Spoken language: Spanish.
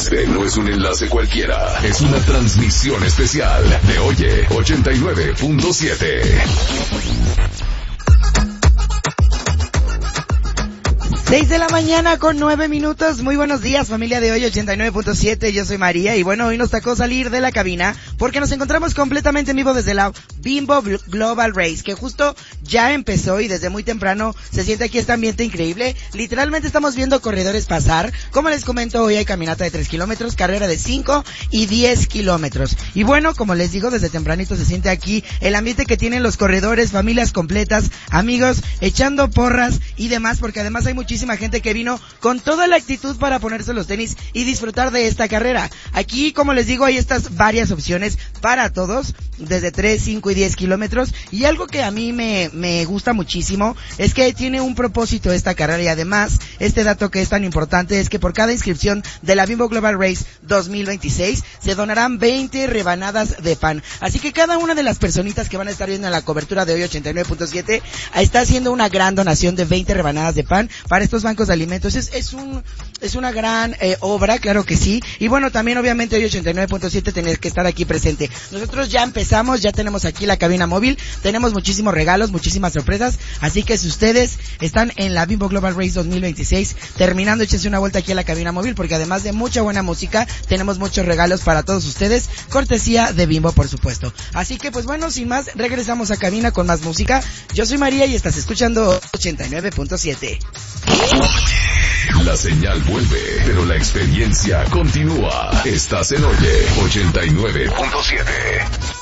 Este no es un enlace cualquiera, es una transmisión especial de Oye 89.7. 6 de la mañana con 9 minutos. Muy buenos días, familia de Hoy 89.7. Yo soy María y bueno, hoy nos tocó salir de la cabina porque nos encontramos completamente en vivo desde la Bimbo Global Race, que justo ya empezó y desde muy temprano se siente aquí este ambiente increíble. Literalmente estamos viendo corredores pasar. Como les comento, hoy hay caminata de 3 kilómetros, carrera de 5 y 10 kilómetros. Y bueno, como les digo, desde tempranito se siente aquí el ambiente que tienen los corredores, familias completas, amigos, echando porras y demás, porque además hay muchísima gente que vino con toda la actitud para ponerse los tenis y disfrutar de esta carrera. Aquí, como les digo, hay estas varias opciones para todos, desde 3, 5 y 10 kilómetros, y algo que a mí me gusta muchísimo es que tiene un propósito esta carrera, y además, este dato que es tan importante es que por cada inscripción de la Bimbo Global Race 2026 se donarán 20 rebanadas de pan. Así que cada una de las personitas que van a estar viendo en la cobertura de Hoy 89.7 está haciendo una gran donación de 20 rebanadas de pan para estos bancos de alimentos. Es una gran obra, claro que sí. Y bueno, también obviamente Hoy 89.7 tenés que estar aquí presente. Nosotros ya empezamos, ya tenemos aquí la cabina móvil, tenemos muchísimos regalos, muchísimas sorpresas, así que si ustedes están en la Bimbo Global Race 2026, terminando, échense una vuelta aquí a la cabina móvil, porque además de mucha buena música, tenemos muchos regalos para todos ustedes, cortesía de Bimbo, por supuesto. Así que pues bueno, sin más, regresamos a cabina con más música. Yo soy María y estás escuchando 89.7. La señal vuelve, pero la experiencia continúa. Estás en Oye 89.7.